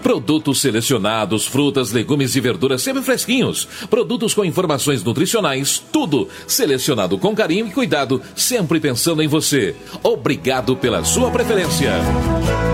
Produtos selecionados, frutas, legumes e verduras sempre fresquinhos. Produtos com informações nutricionais, tudo selecionado com carinho e cuidado, sempre pensando em você. Obrigado pela sua preferência.